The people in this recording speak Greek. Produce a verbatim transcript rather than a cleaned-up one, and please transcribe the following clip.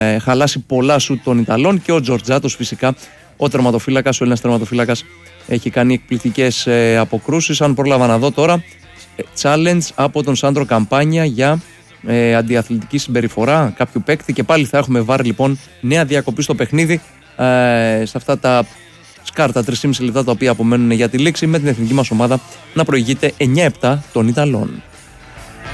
ε, χαλάσει πολλά σου των Ιταλών, και ο Τζορτζάτος φυσικά, ο τερματοφύλακας, ο Έλληνας τερματοφύλακας, έχει κάνει εκπληκτικές ε, αποκρούσεις. Αν πρόλαβα να δω τώρα, ε, challenge από τον Σάντρο Καμπάνια για ε, αντιαθλητική συμπεριφορά κάποιου παίκτη, και πάλι θα έχουμε βάρ λοιπόν, νέα διακοπή στο παιχνίδι, ε, σε αυτά τα σκάρτα τρία και μισό λεπτά τα οποία απομένουν για τη λήξη, με την εθνική μας ομάδα να προηγείται εννιά επτά των Ιταλών.